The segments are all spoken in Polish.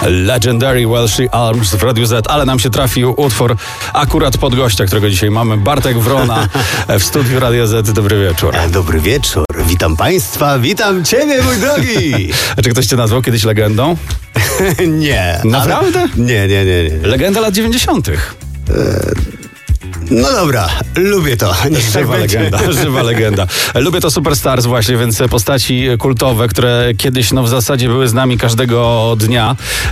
Legendary Welsh Arms w Radiu Z, ale nam się trafił utwór akurat pod gościa, którego dzisiaj mamy. Bartek Wrona w studiu Radia Z. Dobry wieczór. Dobry wieczór. Witam Państwa, witam Ciebie, mój drogi. A czy ktoś Cię nazwał kiedyś legendą? Nie. Naprawdę? Ale... Nie. Legenda lat 90. No dobra, lubię to. Żywa legenda. Lubię to Superstars właśnie, więc postaci kultowe, które kiedyś w zasadzie były z nami każdego dnia.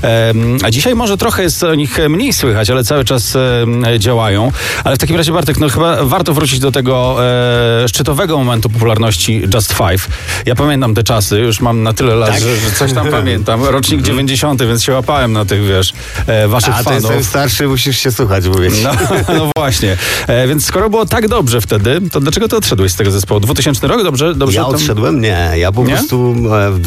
A dzisiaj może trochę jest o nich mniej słychać, ale cały czas działają. Ale w takim razie, Bartek, chyba warto wrócić do tego szczytowego momentu popularności Just Five. Ja pamiętam te czasy, już mam na tyle lat, tak? że coś tam pamiętam. Rocznik 90, więc się łapałem na tych, waszych fanów. A to jestem starszy, musisz się słuchać, mówię. No właśnie. Więc skoro było tak dobrze wtedy, to dlaczego ty odszedłeś z tego zespołu? 2000 rok? Dobrze ja odszedłem? Nie. Ja po prostu w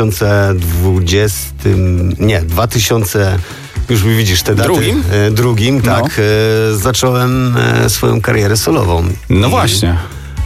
2020... Nie, 2000... Już widzisz te daty. Drugim, tak. Zacząłem swoją karierę solową. No właśnie.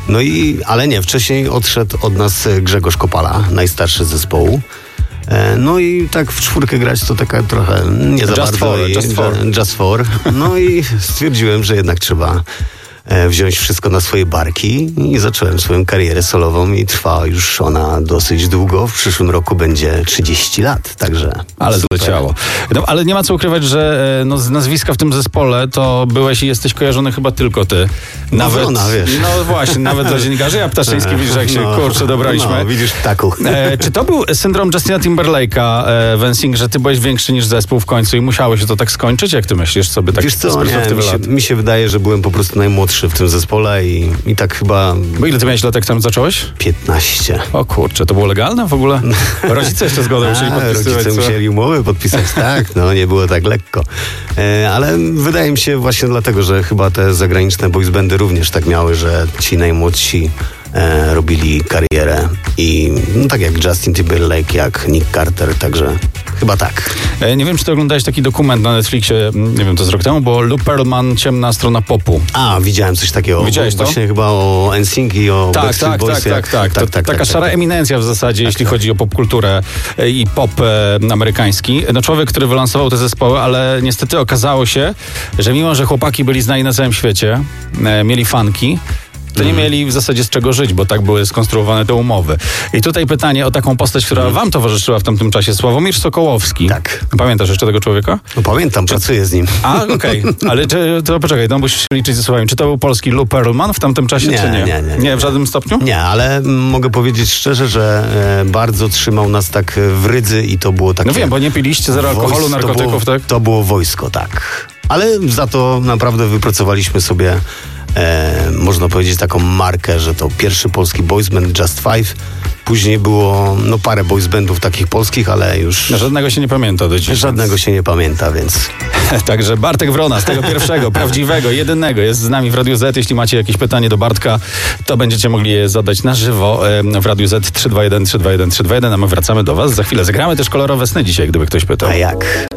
Ale nie, wcześniej odszedł od nas Grzegorz Kopala, najstarszy zespołu. No i tak w czwórkę grać to taka trochę nie za bardzo. Just for. No i stwierdziłem, że jednak trzeba wziąć wszystko na swoje barki i zacząłem swoją karierę solową i trwa już ona dosyć długo. W przyszłym roku będzie 30 lat, także ale zleciało. No, ale nie ma co ukrywać, że z nazwiska w tym zespole to byłeś i jesteś kojarzony chyba tylko ty. Nawet, wiesz. No właśnie, nawet dla dziennikarzy. Ja Ptaszyński, widzisz, jak się dobraliśmy. No, widzisz, ptaku. Czy to był syndrom Justina Timberlake'a, Wensing, że ty byłeś większy niż zespół w końcu i musiało się to tak skończyć? Jak ty myślisz sobie tak? Wiesz co, mi się wydaje, że byłem po prostu najmłodszy w tym zespole i tak chyba... Bo ile ty miałeś lat, jak tam zacząłeś? 15. O kurczę, to było legalne w ogóle? Rodzice jeszcze zgodę musieli podpisywać. Rodzice musieli umowy podpisać, tak, nie było tak lekko. Ale wydaje mi się właśnie dlatego, że chyba te zagraniczne boysbandy również tak miały, że ci najmłodsi robili karierę i tak jak Justin Timberlake, jak Nick Carter, także chyba tak. Nie wiem, czy ty oglądałeś taki dokument na Netflixie, nie wiem, to z rok temu, bo Lou Pearlman, Ciemna strona popu. Widziałem coś takiego. Widziałeś to? Właśnie chyba o NSYNC i o Backstreet Boys. Tak. Taka szara eminencja w zasadzie, jeśli chodzi o popkulturę i pop amerykański. Człowiek, który wylansował te zespoły, ale niestety okazało się, że mimo, że chłopaki byli znani na całym świecie, mieli fanki, to nie mieli w zasadzie z czego żyć, bo tak były skonstruowane te umowy. I tutaj pytanie o taką postać, która wam towarzyszyła w tamtym czasie, Sławomir Sokołowski. Tak. Pamiętasz jeszcze tego człowieka? Pamiętam, pracuję z nim. Okej. Ale to poczekaj, musisz liczyć ze słowami. Czy to był polski Lou Pearlman w tamtym czasie, czy nie? Nie, w żadnym stopniu? Nie, ale mogę powiedzieć szczerze, że bardzo trzymał nas tak w rydzy i to było takie... No wiem, bo nie piliście zero alkoholu, narkotyków, tak? To było wojsko, tak. Ale za to naprawdę wypracowaliśmy sobie można powiedzieć taką markę, że to pierwszy polski boysband Just Five. Później było parę boysbandów takich polskich, ale już... Żadnego się nie pamięta do dziś. Żadnego się nie pamięta, więc... Także Bartek Wrona z tego pierwszego, prawdziwego, jedynego jest z nami w Radiu Z. Jeśli macie jakieś pytanie do Bartka, to będziecie mogli je zadać na żywo w Radiu Z 321 321 321, a my wracamy do was. Za chwilę zagramy też kolorowe sny dzisiaj, gdyby ktoś pytał. A jak?